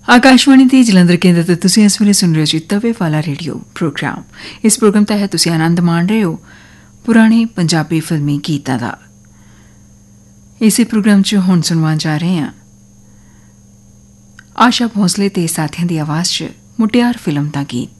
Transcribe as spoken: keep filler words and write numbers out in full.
ਆਕਾਸ਼ਵਾਣੀ ਦੀ ਜਲੰਧਰ ਕੇਂਦਰ ਤੋਂ ਤੁਸੀਂ ਇਸ ਵੇਲੇ ਸੁਣ ਰਹੇ ਹੋ ਜੀ ਤਵੇ ਵਾਲਾ ਰੇਡੀਓ ਪ੍ਰੋਗਰਾਮ। ਇਸ ਪ੍ਰੋਗਰਾਮ ਤਹਿਤ ਤੁਸੀਂ ਆਨੰਦ ਮਾਣ ਰਹੇ ਹੋ ਪੁਰਾਣੇ ਪੰਜਾਬੀ ਫਿਲਮੀ ਗੀਤਾਂ ਦਾ। ਇਸੇ ਪ੍ਰੋਗਰਾਮ 'ਚ ਹੁਣ ਸੁਣਵਾਉਣ ਜਾ ਰਹੇ ਹਾਂ ਆਸ਼ਾ ਭੋਸਲੇ ਤੇ ਸਾਥੀਆਂ ਦੀ ਆਵਾਜ਼ 'ਚ ਮੁਟਿਆਰ ਫਿਲਮ ਦਾ ਗੀਤ।